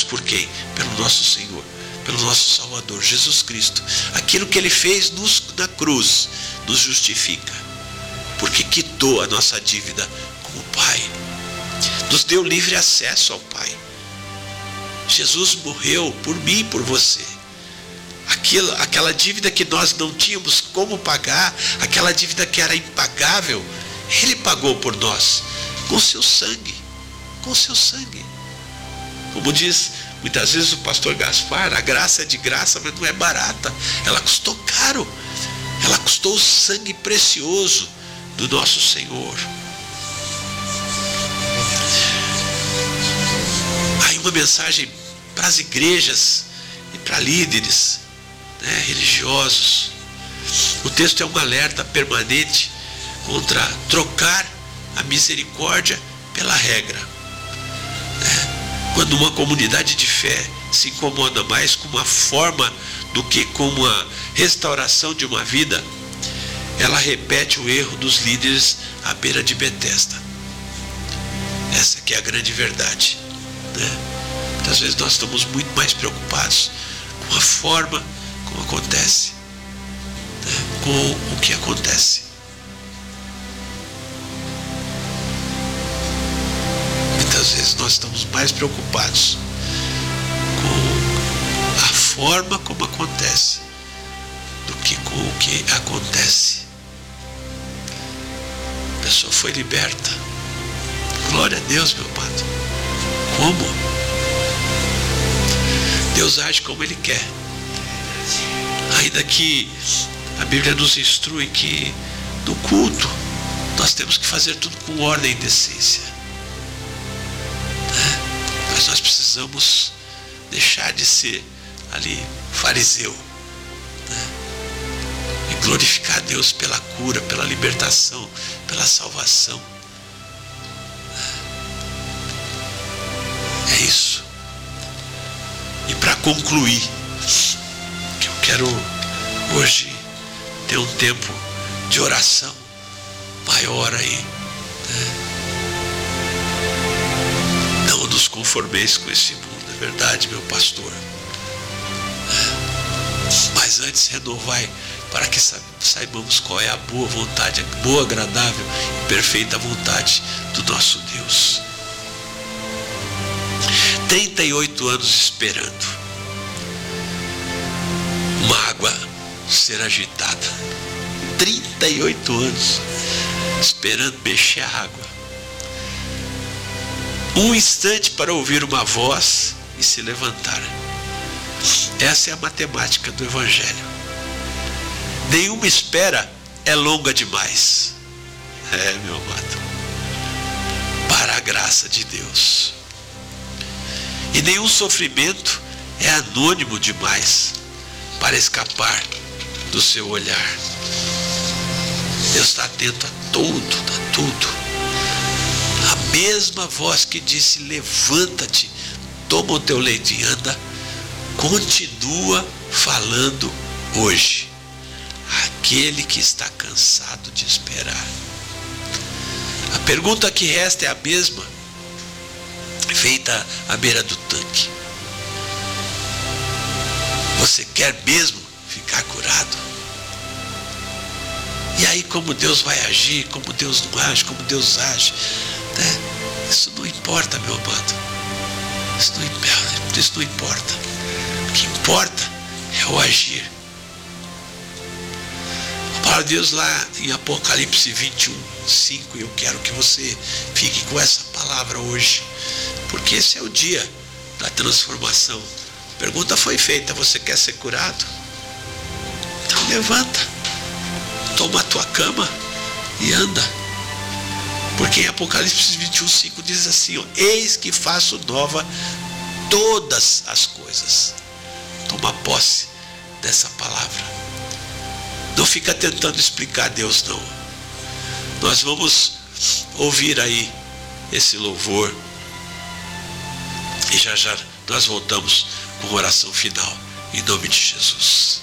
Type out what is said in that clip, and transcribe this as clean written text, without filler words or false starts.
por quem? Pelo nosso Senhor, pelo nosso Salvador, Jesus Cristo. Aquilo que Ele fez na cruz nos justifica, porque quitou a nossa dívida com o Pai, nos deu livre acesso ao Pai. Jesus morreu por mim e por você. Aquela dívida que nós não tínhamos como pagar, aquela dívida que era impagável, Ele pagou por nós, com seu sangue, com seu sangue. Como diz muitas vezes o pastor Gaspar, a graça é de graça, mas não é barata. Ela custou caro. Ela custou o sangue precioso do nosso Senhor. Aí uma mensagem para as igrejas e para líderes, religiosos. O texto é um alerta permanente contra trocar a misericórdia pela regra. Quando uma comunidade de fé se incomoda mais com uma forma do que com uma restauração de uma vida, ela repete o erro dos líderes à beira de Betesda. Essa que é a grande verdade, Muitas vezes nós estamos muito mais preocupados com a forma como acontece, com o que acontece. Muitas vezes nós estamos mais preocupados com a forma como acontece do que com o que acontece. A pessoa foi liberta. Glória a Deus, meu amado. Como? Deus age como Ele quer. Ainda que a Bíblia nos instrui que no culto nós temos que fazer tudo com ordem e decência. Mas nós precisamos deixar de ser ali fariseu, e glorificar a Deus pela cura, pela libertação, pela salvação. É isso. E para concluir, que eu quero hoje ter um tempo de oração maior aí, Não nos conformeis com esse mundo, é verdade, meu pastor. Mas antes renovai, para que saibamos qual é a boa vontade, a boa, agradável e perfeita vontade do nosso Deus. 38 anos esperando uma água ser agitada. 38 anos esperando mexer a água. Um instante para ouvir uma voz e se levantar. Essa é a matemática do Evangelho. Nenhuma espera é longa demais. Meu amado. Para a graça de Deus. E nenhum sofrimento é anônimo demais para escapar do seu olhar. Deus está atento a tudo. A mesma voz que disse: levanta-te, toma o teu leito e anda, continua falando hoje. Aquele que está cansado de esperar. A pergunta que resta é a mesma, feita à beira do tanque. Você quer mesmo ficar curado? E aí, como Deus vai agir, como Deus não age, como Deus age, Isso não importa, meu amado. Isso não importa. O que importa é o agir. A palavra de Deus lá em Apocalipse 21:5, eu quero que você fique com essa palavra hoje, porque esse é o dia da transformação. A pergunta foi feita: você quer ser curado? Então levanta, toma a tua cama e anda. Porque em Apocalipse 21:5 diz assim: eis que faço nova todas as coisas. Toma posse dessa palavra. Não fica tentando explicar Deus, não. Nós vamos ouvir aí esse louvor e já nós voltamos com a oração final, em nome de Jesus.